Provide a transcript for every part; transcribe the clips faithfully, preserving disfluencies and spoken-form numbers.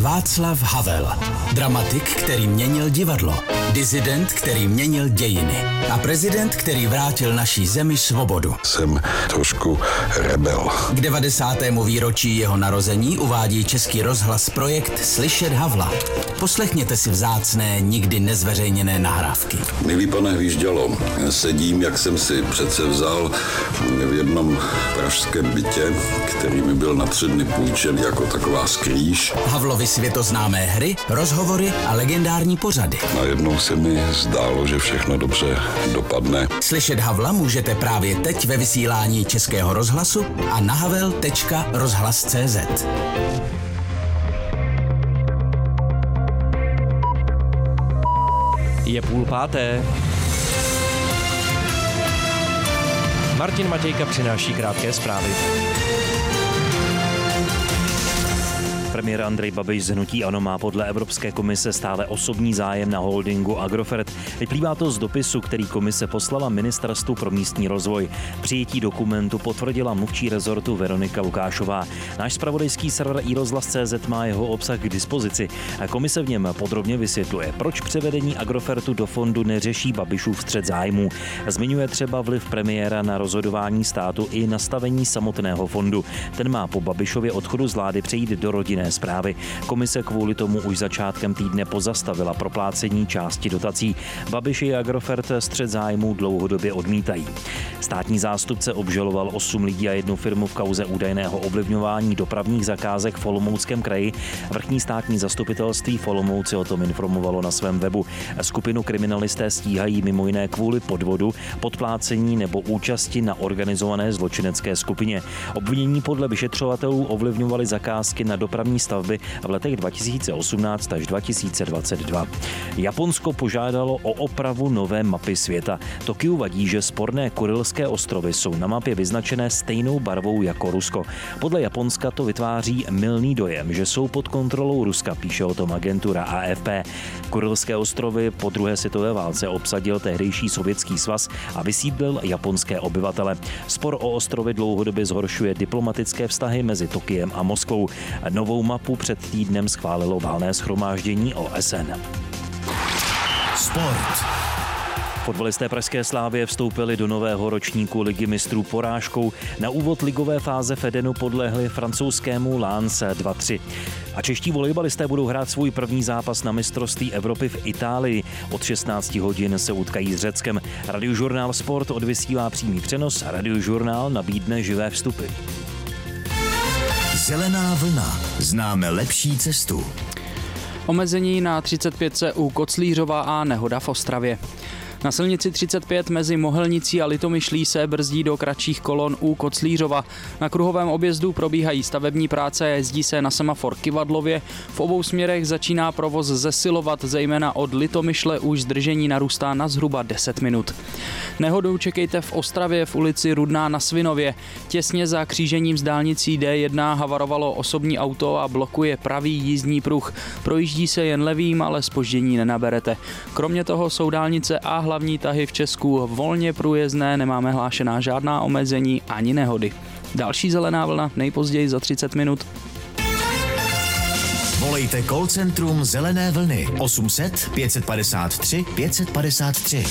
Václav Havel. Dramatik, který měnil divadlo. Disident, který měnil dějiny. A prezident, který vrátil naší zemi svobodu. Jsem trošku rebel. K devadesátému výročí jeho narození uvádí Český rozhlas projekt Slyšet Havla. Poslechněte si vzácné, nikdy nezveřejněné nahrávky. Milý pane Hvíždělo, sedím, jak jsem si přece vzal v jednom pražském bytě, který mi byl na tři dny půjčen jako taková skrýš. Havlovy světoznámé hry, rozhovory a legendární pořady. Najednou se mi zdálo, že všechno dobře dopadne. Slyšet Havla můžete právě teď ve vysílání Českého rozhlasu a na havel tečka rozhlas tečka cé zet. Je půl páté. Martin Matějka přináší krátké zprávy. Premiér Andrej Babiš z hnutí ANO má podle Evropské komise stále osobní zájem na holdingu Agrofert. Vyplývá to z dopisu, který komise poslala Ministerstvu pro místní rozvoj. Přijetí dokumentu potvrdila mluvčí rezortu Veronika Lukášová. Náš zpravodajský server i rozhlas tečka cé zet má jeho obsah k dispozici. Komise v něm podrobně vysvětluje, proč převedení Agrofertu do fondu neřeší Babišův střet zájmů. Zmiňuje třeba vliv premiéra na rozhodování státu i nastavení samotného fondu. Ten má po Babišově odchodu z vlády přejít do rodinné správy. Komise kvůli tomu už začátkem týdne pozastavila proplácení části dotací. Babiš i Agrofert střet zájmů dlouhodobě odmítají. Státní zástupce obžaloval osm lidí a jednu firmu v kauze údajného ovlivňování dopravních zakázek v Olomouckém kraji. Vrchní státní zastupitelství v Olomouci o tom informovalo na svém webu. Skupinu kriminalisté stíhají mimo jiné kvůli podvodu, podplácení nebo účasti na organizované zločinecké skupině. Obvinění podle vyšetřovatelů ovlivňovaly zakázky na dopravní stavby v letech dva tisíce osmnáct až dva tisíce dvacet dva. Japonsko požádalo o opravu nové mapy světa. Tokiu vadí, že sporné Kurilské ostrovy jsou na mapě vyznačené stejnou barvou jako Rusko. Podle Japonska to vytváří mylný dojem, že jsou pod kontrolou Ruska, píše o tom agentura A F P. Kurilské ostrovy po druhé světové válce obsadil tehdejší Sovětský svaz a vysídlil japonské obyvatele. Spor o ostrovy dlouhodobě zhoršuje diplomatické vztahy mezi Tokiem a Moskvou. Novou mapu před týdnem schválilo valné shromáždění O S N. Sport. Fotbalisté pražské Slavie vstoupili do nového ročníku Ligy mistrů porážkou. Na úvod ligové fáze v Edenu podlehli francouzskému Lens dva tři. A čeští volejbalisté budou hrát svůj první zápas na mistrovství Evropy v Itálii. Od šestnáct hodin se utkají s Řeckem. Radiožurnál Sport odvysílá přímý přenos a Radiožurnál nabídne živé vstupy. Zelená vlna. Známe lepší cestu. Omezení na třicet pět u Koclířova a nehoda v Ostravě. Na silnici třicet pět mezi Mohelnicí a Litomyšlí se brzdí do kratších kolon u Koclířova. Na kruhovém objezdu probíhají stavební práce a jezdí se na semafor Kyvadlově. V obou směrech začíná provoz zesilovat, zejména od Litomyšle už zdržení narůstá na zhruba deset minut. Nehodu čekejte v Ostravě v ulici Rudná na Svinově. Těsně za křížením s dálnicí D jedna havarovalo osobní auto a blokuje pravý jízdní pruh. Projíždí se jen levým, ale zpoždění nenaberete. Kromě toho jsou dálnice a hlavní tahy v Česku volně průjezdné, nemáme hlášená žádná omezení ani nehody. Další zelená vlna nejpozději za třicet minut. Volejte call centrum Zelené vlny osm set pět padesát tři pět padesát tři.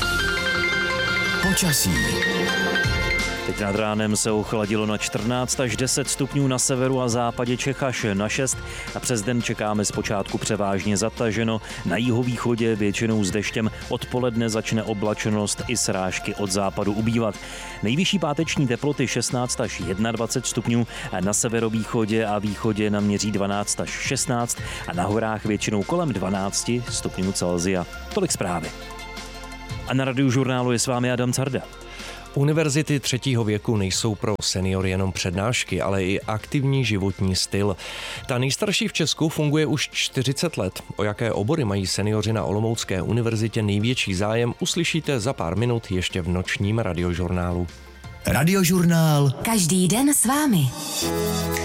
Počasí. Teď nad ránem se ochladilo na čtrnáct až deset stupňů na severu a západě Čech až na šest a přes den čekáme zpočátku převážně zataženo, na jihovýchodě většinou s deštěm, odpoledne začne oblačenost i srážky od západu ubývat. Nejvyšší páteční teploty šestnáct až dvacet jedna stupňů, na severovýchodě a východě naměří dvanáct až šestnáct a na horách většinou kolem dvanáct stupňů Celsia. Tolik zprávy. A na Radiožurnálu je s vámi Adam Carda. Univerzity třetího věku nejsou pro seniory jenom přednášky, ale i aktivní životní styl. Ta nejstarší v Česku funguje už čtyřicet let. O jaké obory mají seniori na Olomoucké univerzitě největší zájem, uslyšíte za pár minut ještě v nočním Radiožurnálu. Radiožurnál. Každý den s vámi.